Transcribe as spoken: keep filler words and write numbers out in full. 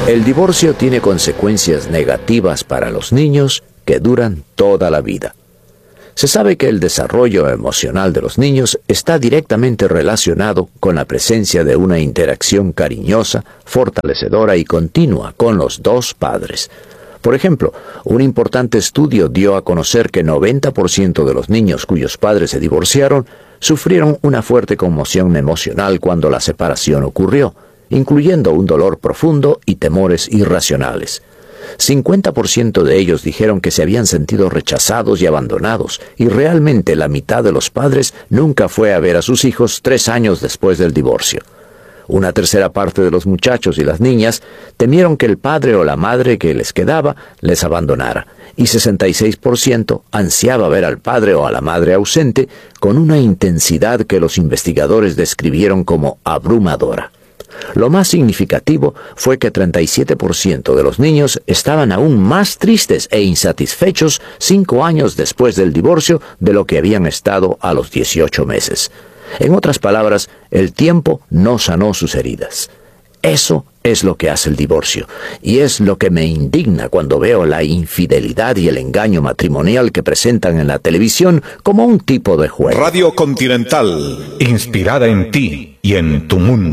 El divorcio tiene consecuencias negativas para los niños que duran toda la vida. Se sabe que el desarrollo emocional de los niños está directamente relacionado con la presencia de una interacción cariñosa, fortalecedora y continua con los dos padres. Por ejemplo, un importante estudio dio a conocer que noventa por ciento de los niños cuyos padres se divorciaron sufrieron una fuerte conmoción emocional cuando la separación ocurrió, incluyendo un dolor profundo y temores irracionales. cincuenta por ciento de ellos dijeron que se habían sentido rechazados y abandonados, y realmente la mitad de los padres nunca fue a ver a sus hijos tres años después del divorcio. Una tercera parte de los muchachos y las niñas temieron que el padre o la madre que les quedaba les abandonara, y sesenta y seis por ciento ansiaba ver al padre o a la madre ausente con una intensidad que los investigadores describieron como abrumadora. Lo más significativo fue que treinta y siete por ciento de los niños estaban aún más tristes e insatisfechos cinco años después del divorcio de lo que habían estado a los dieciocho meses. En otras palabras, el tiempo no sanó sus heridas. Eso es lo que hace el divorcio, y es lo que me indigna cuando veo la infidelidad y el engaño matrimonial que presentan en la televisión como un tipo de juego. Radio Continental, inspirada en ti y en tu mundo.